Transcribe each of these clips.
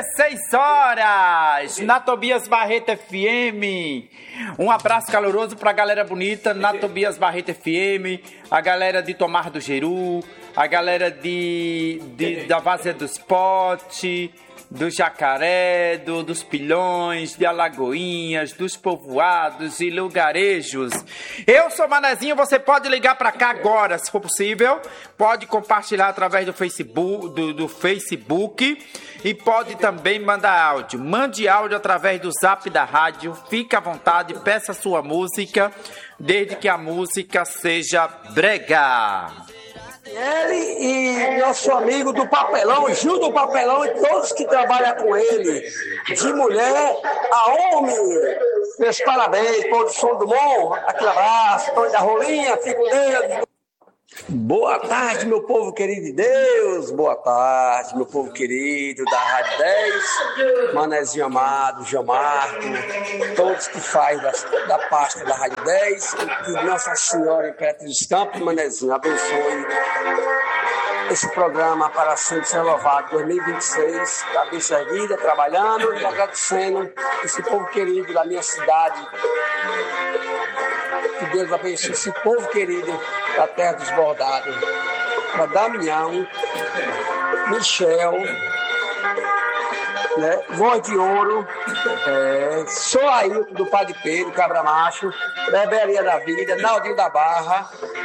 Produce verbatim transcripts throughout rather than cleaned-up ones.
dezesseis horas, na Tobias Barreto F M. Um abraço caloroso pra galera bonita na Tobias Barreto F M, a galera de Tomar do Jeru, a galera de, de da Várzea dos Potes, do Jacaré, do, dos Pilhões, de Alagoinhas, dos povoados e lugarejos. Eu sou Manezinho, você pode ligar para cá agora, se for possível. Pode compartilhar através do Facebook, do, do Facebook e pode também mandar áudio. Mande áudio através do Zap da rádio. Fique à vontade, peça sua música, desde que a música seja brega. Ele e nosso amigo do papelão, Gil do Papelão e todos que trabalham com ele, de mulher a homem. Meus parabéns, pôr do som do bom, aquele abraço, Tony da Rolinha, fica com Deus. Boa tarde, meu povo querido de Deus, boa tarde, meu povo querido da Rádio dez, Manezinho amado, João Marco, todos que fazem da, da pasta da Rádio dez, que Nossa Senhora Imperatriz dos Campos, Manezinho, abençoe esse programa para sempre ser louvado dois mil e vinte e seis, cabeça erguida, trabalhando e agradecendo esse povo querido da minha cidade. Que Deus abençoe esse povo querido da terra dos bordados. Para Damião, Michel, né, Voz de Ouro, é, sou Ailton do Padre Pedro, Cabra Macho, Beberia da Vida, Naldinho da Barra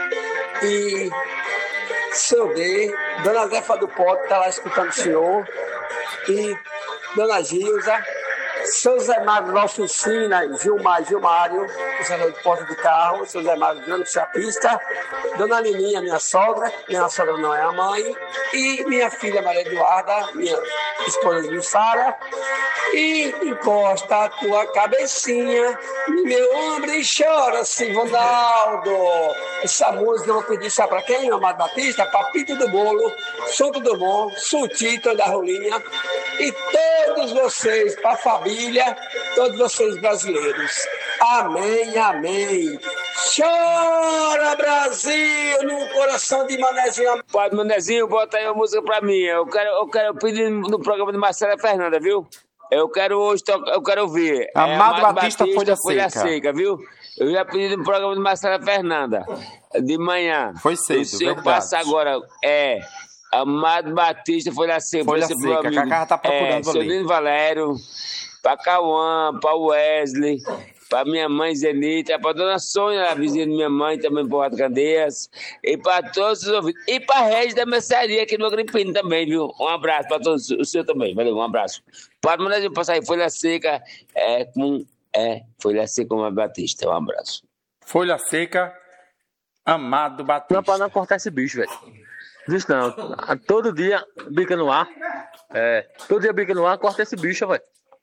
e Seu D, Dona Zefa do Pote, está lá escutando o senhor, e Dona Gilza, Seu Zé Mário da Oficina, Gilmar, Gilmário, funcionário de porta de carro, Seu Zé Mário, grande chapista, Dona Lininha, minha sogra, minha sogra não é a mãe, e minha filha Maria Eduarda, minha esposa de Sara, e encosta a tua cabecinha no meu ombro e chora, Silvanaldo. Essa música eu vou pedir, sabe para quem, Amado Batista? Papito do Bolo, Solto do Bom, Sultito da Rolinha, e todos vocês, para a família, todos vocês brasileiros. Amém, amém. Chora, Brasil, no coração de Manezinho. Pode, Manezinho, bota aí uma música pra mim. Eu quero, eu quero pedir no programa de Marcela Fernanda, viu? Eu quero hoje, eu quero ouvir. Amado, é, Amado Batista, Batista, Folha, Folha Seca. Seca, viu? Eu já pedi no programa de Marcela Fernanda, de manhã. Foi cedo, Se eu verdade. passar agora, é... Amado Batista, Folha Seca. Folha Seca, Seca, que a Carla tá procurando é, ali. Seu Valério, pra Cauã, pra Wesley, pra minha mãe Zenita, pra Dona Sônia, a vizinha de minha mãe, também por Rato Candeias, e pra todos os ouvintes. E pra Regis da Mercearia aqui no Agripino também, viu? Um abraço pra todos, o seu também, valeu, um abraço. Pode mandar eu passar aí, Folha Seca, é, com, é, Folha Seca com a Batista, um abraço. Folha Seca, Amado Batista. Não, pra não cortar esse bicho, velho. Isso não. Todo dia bica no ar. É. Todo dia bica no ar, corta esse bicho, velho.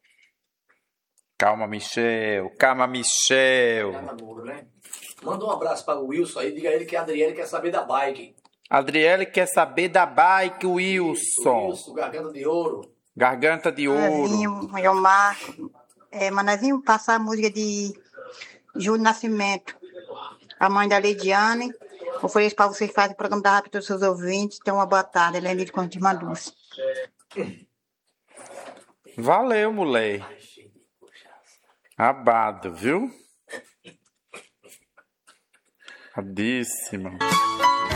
Calma, Michel. Calma, Michel. Manda um abraço para o Wilson aí. Diga a ele que a Adriele quer saber da bike. Adriele quer saber da bike, Wilson. Wilson, Garganta de Ouro. Garganta de Ouro. Manezinho, Yomar. É, Manezinho, passar a música de Júlio Nascimento. A mãe da Leidiane. Ofereço para vocês que fazem o programa da Rádio dos seus ouvintes. Tenham uma boa tarde. Ela é de Continua Dulce. Valeu, mulher. Abado, viu? Abadíssimo.